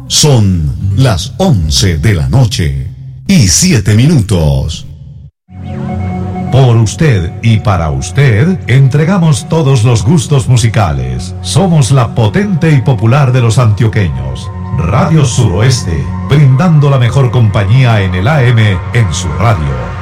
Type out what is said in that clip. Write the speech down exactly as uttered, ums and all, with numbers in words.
Son las once de la noche y siete minutos. Por usted y para usted, entregamos todos los gustos musicales. Somos la potente y popular de los antioqueños. Radio Suroeste, brindando la mejor compañía en el A M en su radio.